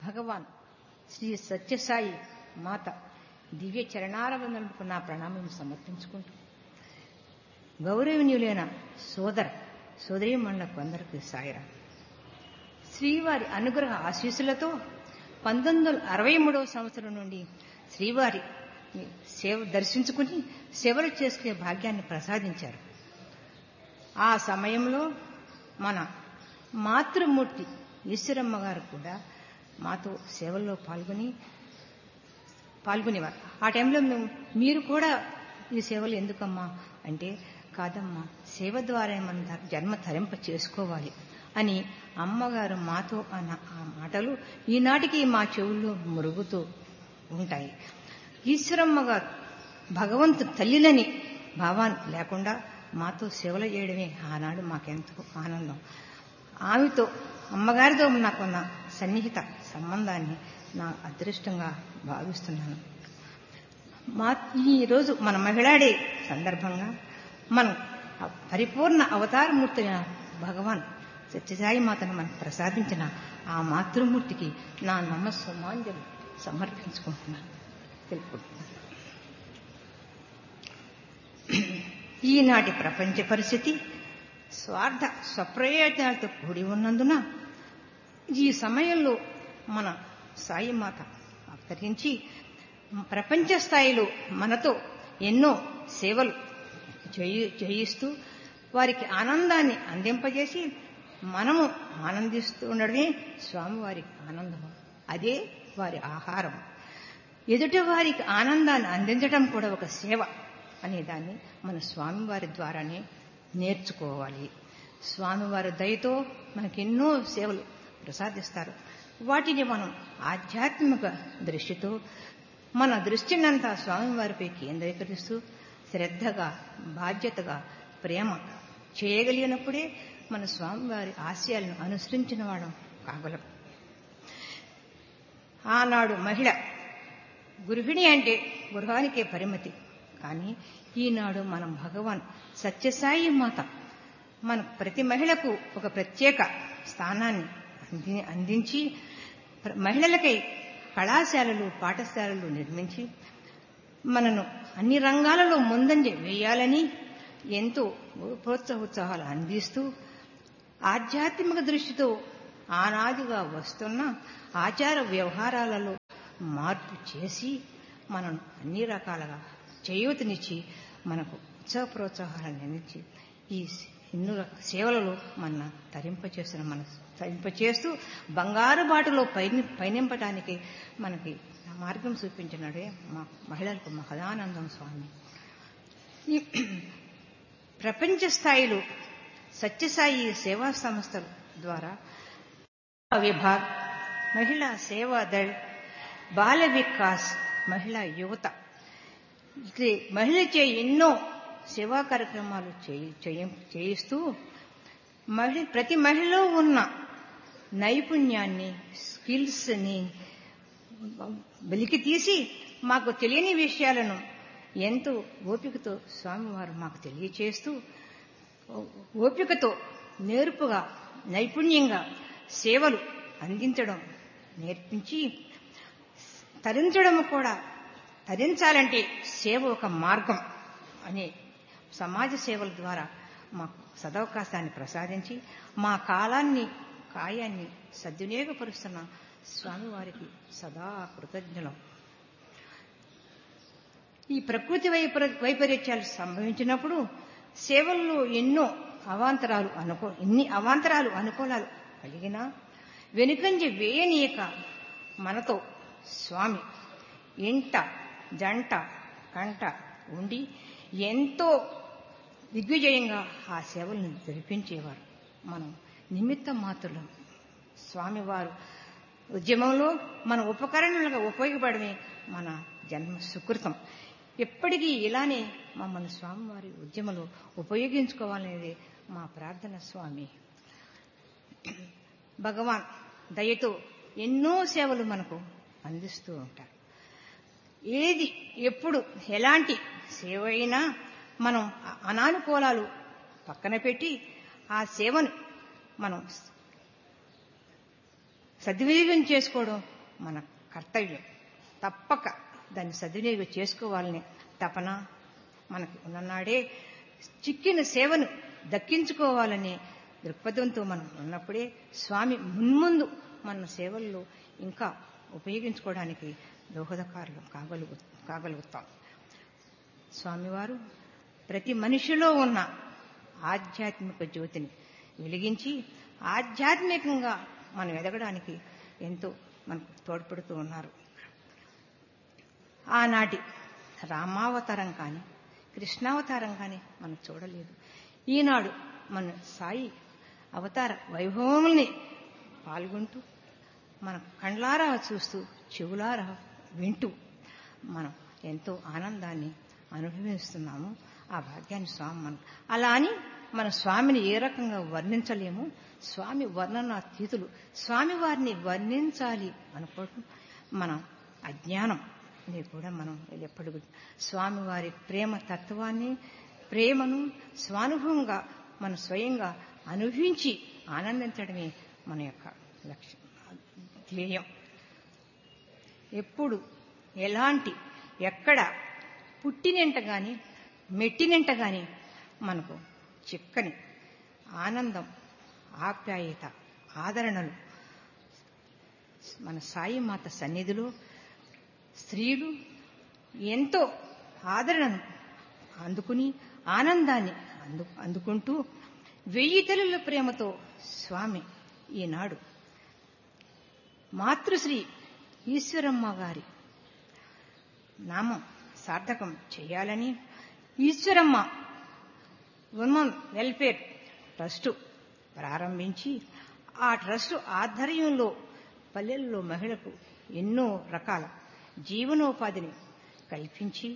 భగవాన్ శ్రీ సత్యసాయి మాత దివ్య చరణారవిందలకు నా ప్రణామం సమర్పించుకుంటూ గౌరవనీయులైన సోదరీమణులకు అందరికీ సాయిరా. శ్రీవారి అనుగ్రహ ఆశీస్సులతో 1963వ సంవత్సరం నుండి శ్రీవారి సేవ దర్శించుకుని సేవలు చేసుకునే భాగ్యాన్ని ప్రసాదించారు. ఆ సమయంలో మన మాతృమూర్తి ఈశ్వరమ్మ గారు కూడా మాతో సేవల్లో పాల్గొనేవారు. ఆ టైంలో మీరు కూడా ఈ సేవలు ఎందుకమ్మా అంటే, కాదమ్మా, సేవ ద్వారా మన జన్మ తరింప చేసుకోవాలి అని అమ్మగారు మాతో అన్న ఆ మాటలు ఈనాటికి మా చెవుల్లో మురుగుతూ ఉంటాయి. ఈశ్వరమ్మ గారు భగవంతు తల్లిలని భావాన్ని లేకుండా మాతో సేవలు చేయడమే ఆనాడు మాకెంతో ఆనందం. ఆమెతో అమ్మగారితో నాకున్న సన్నిహిత సంబంధాన్ని నా అదృష్టంగా భావిస్తున్నాను. ఈరోజు మన మహిళా డే సందర్భంగా మనం పరిపూర్ణ అవతారమూర్తి భగవాన్ సత్యసాయి మాతను మనకు ప్రసాదించిన ఆ మాతృమూర్తికి నా నమస్సుమాంజలి సమర్పించుకుంటున్నాను, తెలుపుకుంటున్నాను. ఈనాటి ప్రపంచ పరిస్థితి స్వార్థ స్వప్రయోజనాలతో కూడి ఉన్నందున ఈ సమయంలో మన సాయి మాత అవతరించి ప్రపంచ స్థాయిలో మనతో ఎన్నో సేవలు చేయిస్తూ వారికి ఆనందాన్ని అందింపజేసి మనము ఆనందిస్తూ ఉండడమే స్వామివారికి ఆనందము. అదే వారి ఆహారం. ఎదుటి వారికి ఆనందాన్ని అందించడం కూడా ఒక సేవ అనే దాన్ని మన స్వామివారి ద్వారానే నేర్చుకోవాలి. స్వామివారి దయతో మనకెన్నో సేవలు ప్రసాదిస్తారు. వాటిని మనం ఆధ్యాత్మిక దృష్టితో మన దృష్టినంతా స్వామివారిపై కేంద్రీకరిస్తూ శ్రద్ధగా, బాధ్యతగా, ప్రేమ చేయగలిగినప్పుడే మన స్వామివారి ఆశయాలను అనుసరించిన వాడు కాగలం. ఆనాడు మహిళ గృహిణి అంటే గృహానికే పరిమితి. కానీ ఈనాడు మనం భగవాన్ సత్యసాయి మాత మన ప్రతి మహిళకు ఒక ప్రత్యేక స్థానాన్ని అందించి మహిళలకై కళాశాలలు, పాఠశాలలు నిర్మించి మనను అన్ని రంగాలలో ముందంజ వేయాలని ఎంతో ప్రోత్సాహాలు అందిస్తూ ఆధ్యాత్మిక దృష్టితో ఆనాదిగా వస్తున్న ఆచార వ్యవహారాలలో మార్పు చేసి మనను అన్ని రకాలుగా చేయూతనిచ్చి మనకు ఉత్సాహ ప్రోత్సాహాలను అందించి ఈ ఎన్నో సేవలలో మన తరింపచేస్తూ బంగారు బాటలో పయనింపటానికి మనకి మార్గం చూపించినడే మా మహిళలకు మహదానందం స్వామి. ఈ ప్రపంచ స్థాయిలో సత్యసాయి సేవా సంస్థల ద్వారా విభాగ్, మహిళా సేవాదళ్, బాల వికాస్, మహిళా యువత మహిళచే ఎన్నో సేవా కార్యక్రమాలు చేయిస్తూ ప్రతి మహిళలో ఉన్న నైపుణ్యాన్ని, స్కిల్స్ని వెలికి తీసి మాకు తెలియని విషయాలను ఎంతో ఓపికతో స్వామివారు మాకు తెలియచేస్తూ ఓపికతో నేర్పుగా, నైపుణ్యంగా సేవలు అందించడం నేర్పించి తరించాలంటే సేవ ఒక మార్గం అనే సమాజ సేవల ద్వారా మాకు సదవకాశాన్ని ప్రసాదించి మా కాయాన్ని సద్వినియోగపరుస్తున్న స్వామివారికి సదా కృతజ్ఞులం. ఈ ప్రకృతి వైపరీత్యాలు సంభవించినప్పుడు సేవల్లో ఎన్ని అవాంతరాలు అనుకూలాలు కలిగినా వెనుకంజ వేయనీయక మనతో స్వామి ఇంట జంట కంట ఉండి ఎంతో దిగ్విజయంగా ఆ సేవలను జరిపించేవారు. మనం నిమిత్త మాత్రులం. స్వామివారు ఉద్యమంలో మన ఉపకరణలుగా ఉపయోగపడమే మన జన్మ సుకృతం. ఎప్పటికీ ఇలానే మమ్మల్ని స్వామివారి ఉద్యమంలో ఉపయోగించుకోవాలనేది మా ప్రార్థన. స్వామి భగవాన్ దయతో ఎన్నో సేవలు మనకు అందిస్తూ ఉంటారు. ఏది ఎప్పుడు ఎలాంటి సేవ అయినా మనం అనానుకూలాలు పక్కన పెట్టి ఆ సేవను మనం సద్వినియోగం చేసుకోవడం మన కర్తవ్యం. తప్పక దాన్ని సద్వినియోగం చేసుకోవాలని తపన మనకు ఉన్ననాడే చిక్కిన సేవను దక్కించుకోవాలనే దృక్పథంతో మనం ఉన్నప్పుడే స్వామి మున్ముందు మన సేవల్లో ఇంకా ఉపయోగించుకోవడానికి దోహదకారులు కాగలుగుతాం. స్వామివారు ప్రతి మనిషిలో ఉన్న ఆధ్యాత్మిక జ్యోతిని వెలిగించి ఆధ్యాత్మికంగా మనం ఎదగడానికి ఎంతో మనకు తోడ్పడుతూ ఉన్నారు. ఆనాటి రామావతారం కానీ కృష్ణావతారం కానీ మనం చూడలేదు. ఈనాడు మన సాయి అవతార వైభవముల్ని పాల్గొంటూ మన కండ్లారా చూస్తూ చెవులారా వింటూ మనం ఎంతో ఆనందాన్ని అనుభవిస్తున్నాము. ఆ భాగ్యాన్ని స్వామి మనం అలా అని మన స్వామిని ఏ రకంగా వర్ణించలేము. స్వామి వర్ణనాతీతులు. స్వామివారిని వర్ణించాలి అనుకోవటం మన అజ్ఞానం. ఇది కూడా మనం ఎప్పుడు స్వామివారి ప్రేమ తత్వాన్ని ప్రేమను స్వానుభవంగా మనం స్వయంగా అనుభవించి ఆనందించడమే మన యొక్క లక్ష్యం ధ్యేయం. ఎప్పుడు ఎలాంటి ఎక్కడ పుట్టినంట గాని మెట్టినంట గాని మనకు చిక్కని ఆనందం ఆప్యాయత ఆదరణలు మన సాయి మాత సన్నిధిలో స్త్రీలు ఎంతో ఆదరణను అందుకుని ఆనందాన్ని అందుకుంటూ 1000 తల్లుల ప్రేమతో స్వామి ఈనాడు మాతృశ్రీ ఈశ్వరమ్మ గారి నామం సార్థకం చేయాలని ఈశ్వరమ్మ ఉమెన్ వెల్ఫేర్ ట్రస్టు ప్రారంభించి ఆ ట్రస్టు ఆధ్వర్యంలో పల్లెల్లో మహిళలకు ఎన్నో రకాల జీవనోపాధిని కల్పించి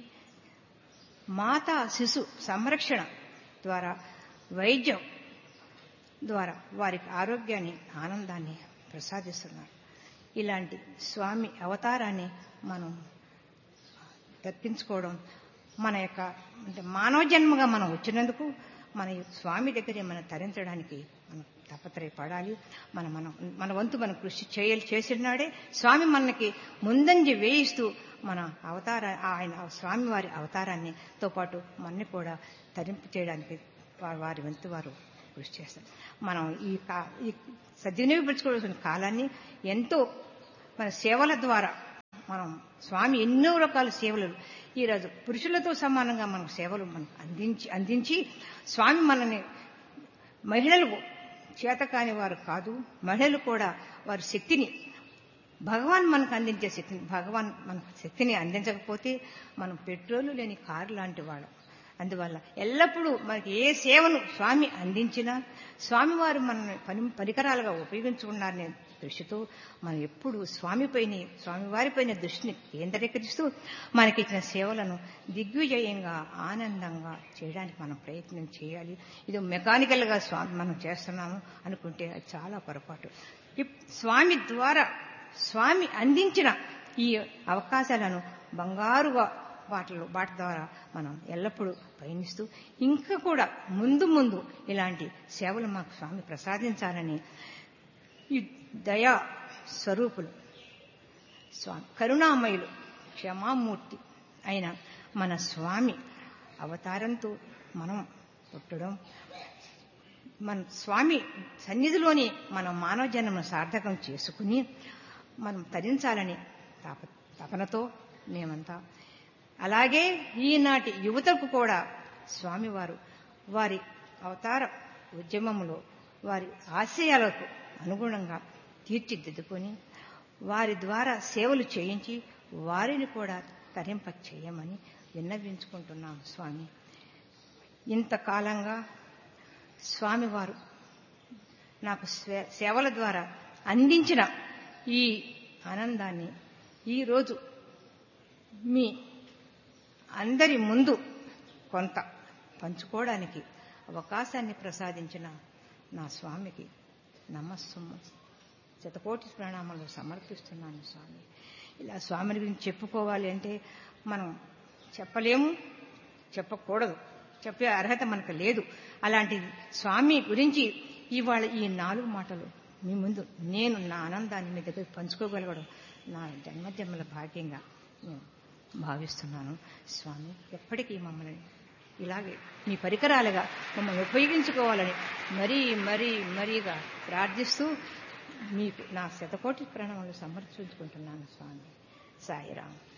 మాతా శిశు సంరక్షణ ద్వారా వైద్యం ద్వారా వారికి ఆరోగ్యాన్ని ఆనందాన్ని ప్రసాదిస్తున్నారు. ఇలాంటి స్వామి అవతారాన్ని మనం దక్కించుకోవడం మన యొక్క అంటే మానవ జన్మగా మనం వచ్చినందుకు మన స్వామి దగ్గరే మనం తరించడానికి మనం తపత్రయపడాలి. మన వంతు మనం కృషి చేసినాడే స్వామి మనకి ముందంజ వేయిస్తూ మన ఆయన స్వామివారి అవతారాన్నితో పాటు మనని కూడా తరింపు చేయడానికి వారి వంతు వారు కృషి చేస్తారు. మనం ఈ సద్వినియోగపరచుకోవాల్సిన కాలాన్ని ఎంతో మన సేవల ద్వారా మనం స్వామి ఎన్నో రకాల సేవలు ఈరోజు పురుషులతో సమానంగా మన సేవలు మనం అందించి స్వామి మనని మహిళలు చేతకాని వారు కాదు. మహిళలు కూడా వారి శక్తిని భగవాన్ మనకు అందించే శక్తిని భగవాన్ మనకు శక్తిని అందించకపోతే మనం పెట్రోలు లేని కారు లాంటి వాళ్ళం. అందువల్ల ఎల్లప్పుడూ మనకి ఏ సేవను స్వామి అందించినా స్వామివారు మనల్ని పరికరాలుగా ఉపయోగించుకున్నారనే దృష్టితో మనం ఎప్పుడు స్వామివారిపైన దృష్టిని కేంద్రీకరిస్తూ మనకిచ్చిన సేవలను దిగ్విజయంగా ఆనందంగా చేయడానికి మనం ప్రయత్నం చేయాలి. ఇది మెకానికల్గా మనం చేస్తున్నాము అనుకుంటే అది చాలా పొరపాటు. స్వామి ద్వారా స్వామి అందించిన ఈ అవకాశాలను బంగారుగా వాటి ద్వారా మనం ఎల్లప్పుడూ పయనిస్తూ ఇంకా కూడా ముందు ఇలాంటి సేవలు మాకు స్వామి ప్రసాదించాలని ఈ దయా స్వరూపులు స్వామి కరుణామయులు క్షమామూర్తి అయిన మన స్వామి అవతారంతో మనం పుట్టడం మన స్వామి సన్నిధిలోని మనం మానవ జన్మను సార్థకం చేసుకుని మనం తరించాలని తపనతో మేమంతా అలాగే ఈనాటి యువతకు కూడా స్వామివారు వారి అవతార ఉద్యమంలో వారి ఆశయాలకు అనుగుణంగా తీర్చిదిద్దుకొని వారి ద్వారా సేవలు చేయించి వారిని కూడా తరింప చేయమని విన్నవించుకుంటున్నాం. స్వామి ఇంతకాలంగా స్వామివారు నాకు సేవల ద్వారా అందించిన ఈ ఆనందాన్ని ఈరోజు మీ అందరి ముందు కొంత పంచుకోవడానికి అవకాశాన్ని ప్రసాదించిన నా స్వామికి నమస్సుము శతకోటి ప్రణామాలు సమర్పిస్తున్నాను. స్వామి ఇలా స్వామిని గురించి చెప్పుకోవాలి అంటే మనం చెప్పలేము, చెప్పకూడదు, చెప్పే అర్హత మనకు లేదు. అలాంటి స్వామి గురించి ఇవాళ ఈ 4 మాటలు మీ ముందు నేను నా ఆనందాన్ని మీ దగ్గర పంచుకోగలగడం నా జన్మజన్మల భాగ్యంగా నేను భావిస్తున్నాను. స్వామి ఎప్పటికీ మమ్మల్ని ఇలాగే మీ పరికరాలుగా మమ్మల్ని ఉపయోగించుకోవాలని మరీగా ప్రార్థిస్తూ మీకు నా శతకోటి ప్రణామాలు సమర్పించుకుంటున్నాను. స్వామి సాయిరాం.